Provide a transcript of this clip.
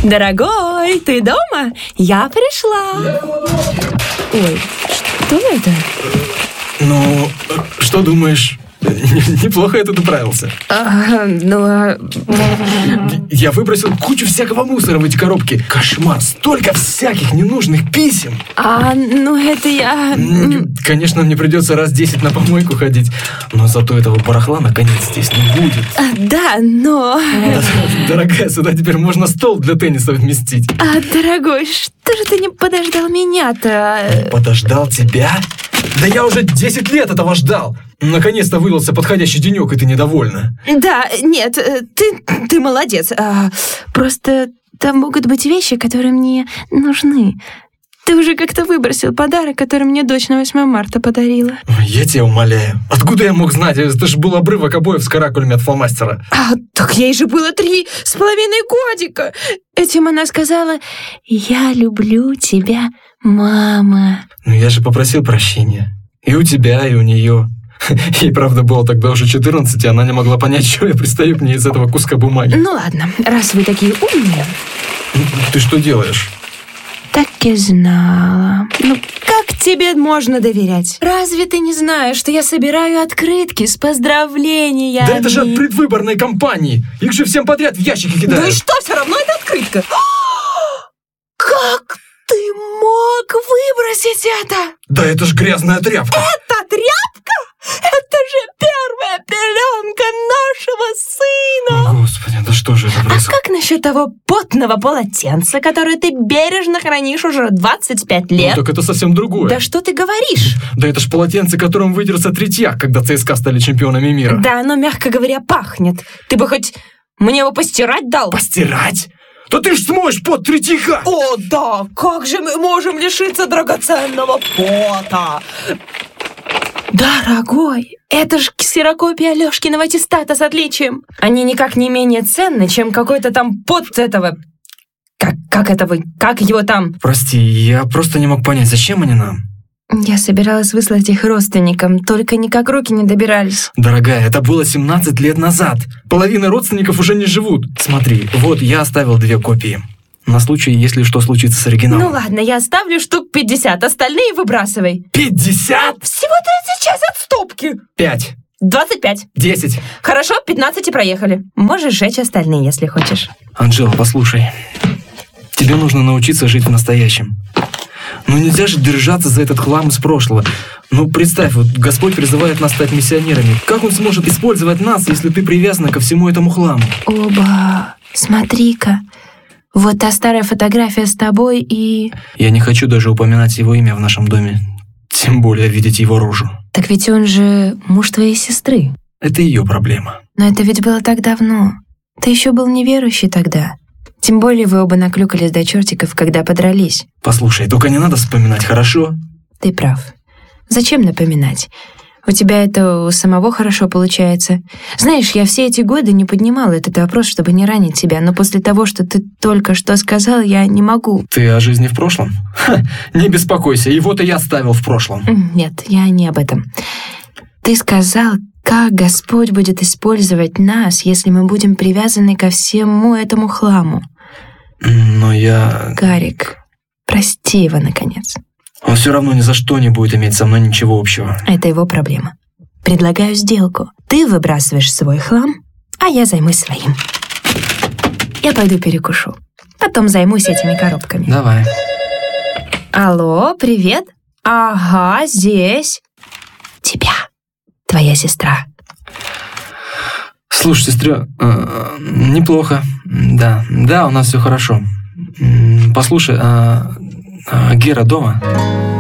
Дорогой, ты дома? Я пришла. Ой, что это? Ну, что думаешь? Неплохо я тут управился. Я выбросил кучу всякого мусора в эти коробки. Кошмар, столько всяких ненужных писем. Это я... Конечно, мне придется раз 10 на помойку ходить, но зато этого барахла наконец здесь не будет. Да, но... Дорогая, сюда теперь можно стол для тенниса вместить. Дорогой, что же ты не подождал меня-то? Подождал тебя? Да я уже 10 лет этого ждал. Наконец-то выдался подходящий денек, и ты недовольна. Да, нет, ты молодец. Просто там могут быть вещи, которые мне нужны. Ты уже как-то выбросил подарок, который мне дочь на 8 марта подарила. Я тебя умоляю. Откуда я мог знать? Это же был обрывок обоев с каракулями от фломастера. Так ей же было 3,5 годика. Этим она сказала: «Я люблю тебя, мама». Ну я же попросил прощения. И у тебя, и у нее. Ей, правда, было тогда уже 14, и она не могла понять, чего я пристаю к ней из этого куска бумаги. Ну ладно, раз вы такие умные. Ты что делаешь? Так и знала. Ну, как тебе можно доверять? Разве ты не знаешь, что я собираю открытки с поздравлениями? Да это же от предвыборной кампании. Их же всем подряд в ящики кидают. Ну и что, все равно это открытка. Как ты мог выбросить это? Да это же грязная тряпка. Это тряпка? Это же первая пеленка нашего сына. О, Господи, да что же это происходит? А как насчет того потного полотенца, которое ты бережно хранишь уже 25 лет? Ну так это совсем другое. Да что ты говоришь? Да это ж полотенце, которым вытерся Третьяк, когда ЦСКА стали чемпионами мира. Да оно, мягко говоря, пахнет. Ты бы хоть мне его постирать дал? Постирать? Да ты ж смоешь пот Третьяка! О, да! Как же мы можем лишиться драгоценного пота? Дорогой, это ж ксерокопия Лёшкиного аттестата с отличием. Они никак не менее ценны, чем какой-то там пот этого... Как его там? Прости, я просто не мог понять, зачем они нам? Я собиралась выслать их родственникам, только никак руки не добирались. Дорогая, это было 17 лет назад. Половина родственников уже не живут. Смотри, вот я оставил 2 копии. На случай, если что случится с оригиналом. Ну ладно, я оставлю штук 50, остальные выбрасывай. 50? Всего 30 час от стопки. 5. 25. 10. Хорошо, 15 и проехали. Можешь сжечь остальные, если хочешь. Анжела, послушай. Тебе нужно научиться жить в настоящем. Ну нельзя же держаться за этот хлам из прошлого. Ну представь, вот Господь призывает нас стать миссионерами. Как Он сможет использовать нас, если ты привязана ко всему этому хламу? Оба, смотри-ка. Вот та старая фотография с тобой и... Я не хочу даже упоминать его имя в нашем доме. Тем более видеть его рожу. Так ведь он же муж твоей сестры. Это ее проблема. Но это ведь было так давно. Ты еще был неверующий тогда. Тем более вы оба наклюкались до чертиков, когда подрались. Послушай, только не надо вспоминать, хорошо? Ты прав. Зачем напоминать? У тебя это у самого хорошо получается. Знаешь, я все эти годы не поднимала этот вопрос, чтобы не ранить тебя, но после того, что ты только что сказал, я не могу. Ты о жизни в прошлом? Не беспокойся, его-то я оставил в прошлом. Нет, я не об этом. Ты сказал, как Господь будет использовать нас, если мы будем привязаны ко всему этому хламу. Но я... Гарик, прости его, наконец. Он все равно ни за что не будет иметь со мной ничего общего. Это его проблема. Предлагаю сделку. Ты выбрасываешь свой хлам, а я займусь своим. Я пойду перекушу. Потом займусь этими коробками. Давай. Алло, привет. Ага, здесь. Тебя. Твоя сестра. Слушай, сестра, неплохо. Да, у нас все хорошо. Послушай, Гера дома?